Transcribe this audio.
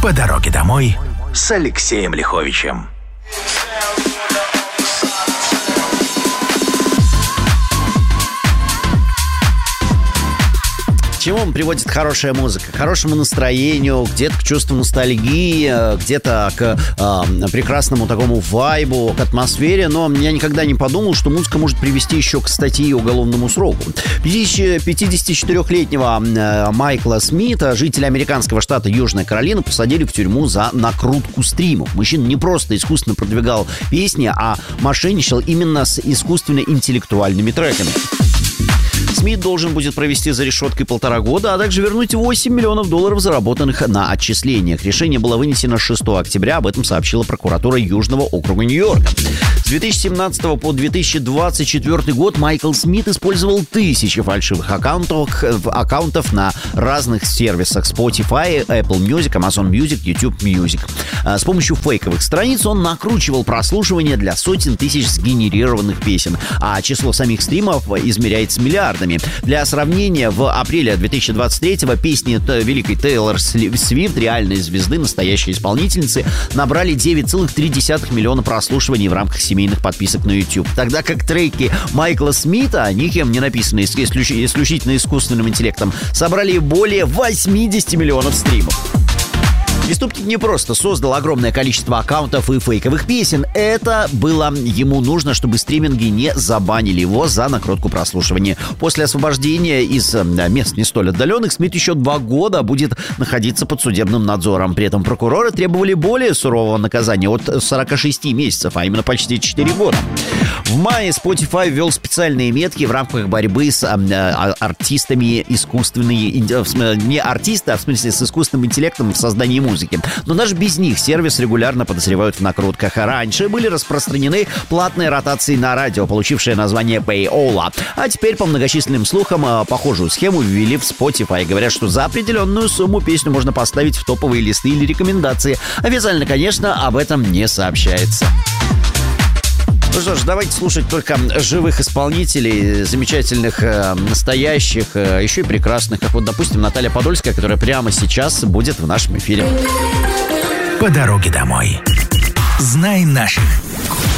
По дороге домой с Алексеем Лиховичем. К чему приводит хорошая музыка? К хорошему настроению, где-то к чувству ностальгии, где-то к прекрасному такому вайбу, к атмосфере. Но я никогда не подумал, что музыка может привести еще к статье и уголовному сроку. 54-летнего Майкла Смита, жителя американского штата Южная Каролина, посадили в тюрьму за накрутку стримов. Мужчина не просто искусственно продвигал песни, а мошенничал именно с искусственно-интеллектуальными треками. Смит должен будет провести за решеткой 1,5 года, а также вернуть $8 миллионов, заработанных на отчислениях. Решение было вынесено 6 октября, об этом сообщила прокуратура Южного округа Нью-Йорка. С 2017 по 2024 год Майкл Смит использовал тысячи фальшивых аккаунтов на разных сервисах Spotify, Apple Music, Amazon Music, YouTube Music. С помощью фейковых страниц он накручивал прослушивание для сотен тысяч сгенерированных песен, а число самих стримов измеряется миллиардами. Для сравнения, в апреле 2023-го песни великой Тейлор Свифт, реальной звезды, настоящей исполнительницы, набрали 9,3 миллиона прослушиваний в рамках семейных подписок на YouTube. Тогда как треки Майкла Смита, никем не написанные исключительно искусственным интеллектом, собрали более 80 миллионов стримов. Преступник не просто создал огромное количество аккаунтов и фейковых песен. Это было ему нужно, чтобы стриминги не забанили его за накрутку прослушивания. После освобождения из мест не столь отдаленных Смит еще 2 года будет находиться под судебным надзором. При этом прокуроры требовали более сурового наказания от 46 месяцев, а именно почти 4 года. В мае Spotify ввел специальные метки в рамках борьбы с артистами не артисты, а в смысле с искусственным интеллектом в создании музыки. Но даже без них сервис регулярно подозревают в накрутках. Раньше были распространены платные ротации на радио, получившие название Payola. А теперь, по многочисленным слухам, похожую схему ввели в Spotify. Говорят, что за определенную сумму песню можно поставить в топовые листы или рекомендации. Официально, конечно, об этом не сообщается. Ну что ж, давайте слушать только живых исполнителей, замечательных, настоящих, еще и прекрасных, как вот, допустим, Наталья Подольская, которая прямо сейчас будет в нашем эфире. По дороге домой. Знай наших.